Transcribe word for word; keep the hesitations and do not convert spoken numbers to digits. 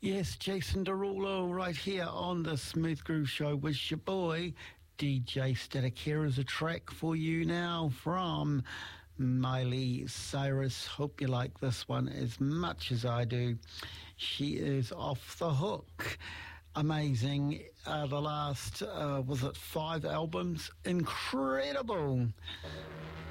Yes, Jason Derulo right here on the Smooth Groove Show with your boy, D J Static. Here is a track for you now from Miley Cyrus. Hope you like this one as much as I do. She is off the hook. Amazing. Uh, the last, uh, was it five albums? Incredible.